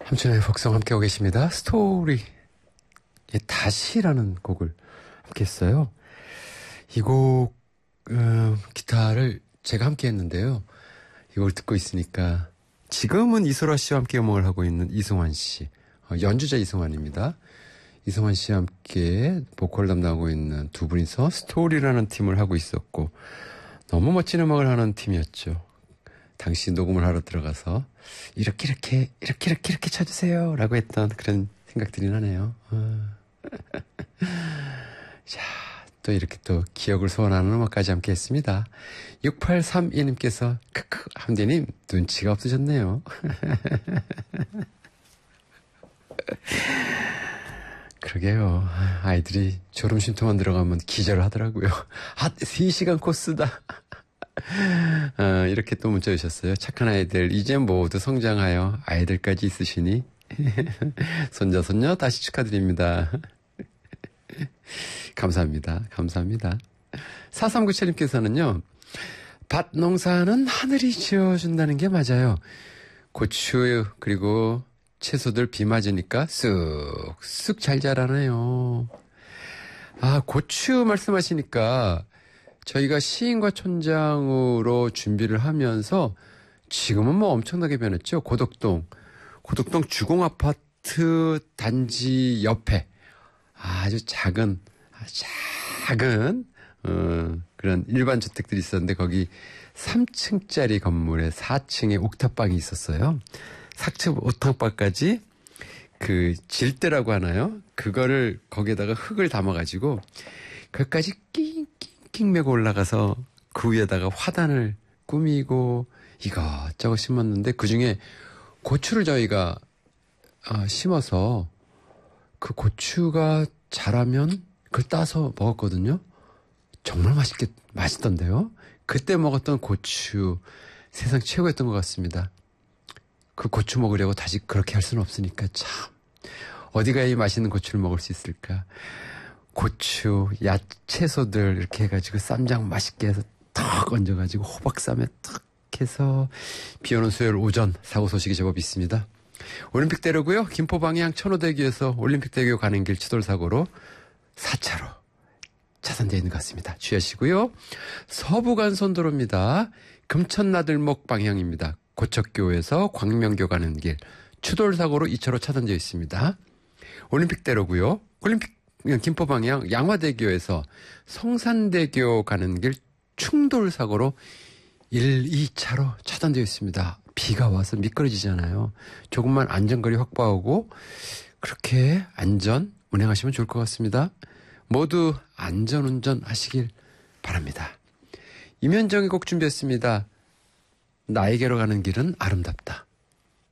함춘의 복성 함께하고 계십니다. 스토리 다시라는 곡을 함께 했어요. 이 곡 기타를 제가 함께 했는데요. 이걸 듣고 있으니까 지금은 이소라 씨와 함께 음악을 하고 있는 이승환 씨, 연주자 이승환입니다. 이승환 씨와 함께 보컬 담당하고 있는 두 분이서 스토리라는 팀을 하고 있었고 너무 멋진 음악을 하는 팀이었죠. 당시 녹음을 하러 들어가서 이렇게 쳐주세요 라고 했던 그런 생각들이 나네요. 자, 또 이렇게 또 기억을 소환하는 음악까지 함께 했습니다. 6832님께서 크크 함대님 눈치가 없으셨네요. 그러게요. 아이들이 졸음쉼터만 들어가면 기절을 하더라고요. 3시간 코스다. 이렇게 또 문자 주셨어요. 착한 아이들 이제 모두 성장하여 아이들까지 있으시니 손자 손녀 다시 축하드립니다. 감사합니다. 4397님께서는요. 밭 농사는 하늘이 지어준다는 게 맞아요. 고추 그리고 채소들 비 맞으니까 쑥쑥 잘 자라네요. 고추 말씀하시니까 저희가 시인과 촌장으로 준비를 하면서 지금은 뭐 엄청나게 변했죠. 고덕동 주공아파트 단지 옆에 아주 작은 그런 일반 주택들이 있었는데 거기 3층짜리 건물에 4층에 옥탑방이 있었어요. 4층 옥탑방까지 그 질대라고 하나요? 그거를 거기에다가 흙을 담아가지고 그까지 낑낑 메고 올라가서 그 위에다가 화단을 꾸미고 이것저것 심었는데 그중에 고추를 저희가 심어서 그 고추가 자라면 그걸 따서 먹었거든요. 정말 맛있던데요. 그때 먹었던 고추 세상 최고였던 것 같습니다. 그 고추 먹으려고 다시 그렇게 할 수는 없으니까 참 어디가 이 맛있는 고추를 먹을 수 있을까. 고추, 야채소들 이렇게 해가지고 쌈장 맛있게 해서 탁 얹어가지고 호박쌈에 탁 해서 비 오는 수요일 오전 사고 소식이 제법 있습니다. 올림픽대로고요. 김포방향 천호대교에서 올림픽대교 가는 길 추돌사고로 4차로 차단되어 있는 것 같습니다. 주의하시고요. 서부간선도로입니다. 금천나들목 방향입니다. 고척교에서 광명교 가는 길 추돌사고로 2차로 차단되어 있습니다. 올림픽대로고요. 김포 방향 양화대교에서 성산대교 가는 길 충돌사고로 1, 2차로 차단되어 있습니다. 비가 와서 미끄러지잖아요. 조금만 안전거리 확보하고 그렇게 안전 운행하시면 좋을 것 같습니다. 모두 안전운전 하시길 바랍니다. 임현정의 곡 준비했습니다. 나에게로 가는 길은 아름답다.